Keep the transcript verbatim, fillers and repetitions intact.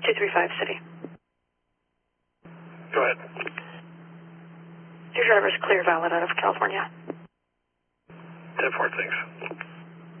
two three five City. Go ahead. Your driver's clear, valid out of California. ten four, thanks.